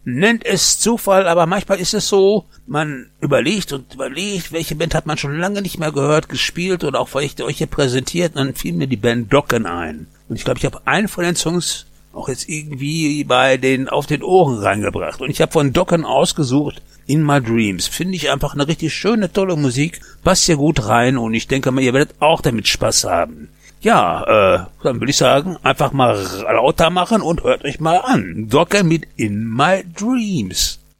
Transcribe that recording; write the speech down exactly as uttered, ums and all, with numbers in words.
Nennt es Zufall, aber manchmal ist es so, man überlegt und überlegt, welche Band hat man schon lange nicht mehr gehört, gespielt oder auch vielleicht euch hier präsentiert, und dann fiel mir die Band Dokken ein. Und ich glaube, ich habe einen von den Songs auch jetzt irgendwie bei den auf den Ohren reingebracht. Und ich habe von Dokken ausgesucht In My Dreams. Finde ich einfach eine richtig schöne, tolle Musik. Passt hier gut rein und ich denke mal, ihr werdet auch damit Spaß haben. Ja, äh, dann würde ich sagen, einfach mal lauter machen und hört euch mal an. Dokken mit In My Dreams.